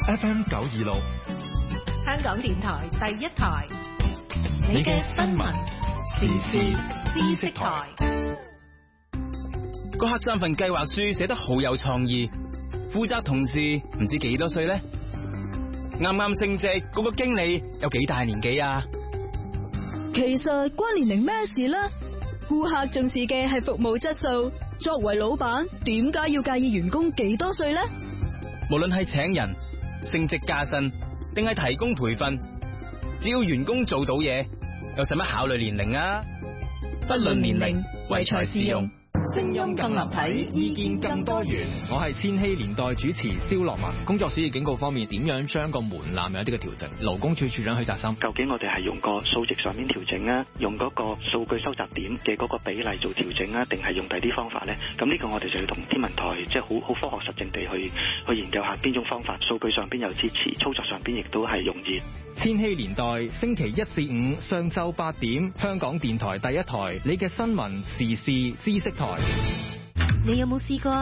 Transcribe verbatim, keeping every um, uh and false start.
F M 九二六， 香港電台第一台，你嘅新聞時事知識台。 個黑三份計劃書寫得好有創意，負責同事唔知幾多歲呢？啱啱升職嗰個經理有幾大年紀啊？ 其實關年齡咩事呢？顧客重視嘅係服務質素，作為老闆，點解要介意員工幾多歲呢？ 無論係請人、升職加薪，定係提供培訓，只要員工做到嘢，又使乜考慮年齡啊？不論年齡，唯才是用。 聲音更立體，意見更多元。 我係千禧年代主持蕭樂文。工作暑熱警告方面，點樣將個門檻有一啲嘅調整？勞工處處長許澤森， 究竟我哋係用個數值上面調整啊，用嗰個數據收集點嘅嗰個比例做調整啊，定係用第啲方法咧？咁呢個我哋就要同天文台即係好好科學實證地去去研究下邊種方法，數據上邊有支持，操作上邊亦都係容易。 千禧年代星期一至五上晝八點，香港電台第一台，你嘅新聞時事知識台。 你有冇試過